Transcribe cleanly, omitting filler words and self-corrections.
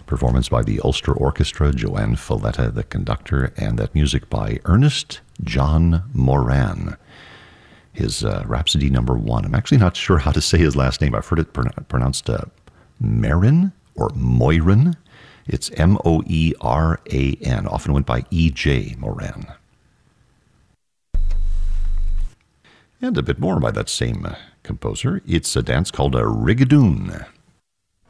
Performance by the Ulster Orchestra, Joanne Falletta, the conductor, and that music by Ernest John Moran. His Rhapsody number 1. I'm actually not sure how to say his last name. I've heard it pronounced Marin or Moiran. It's Moeran, often went by E.J. Moran. And a bit more by that same composer. It's a dance called a Rigadoon.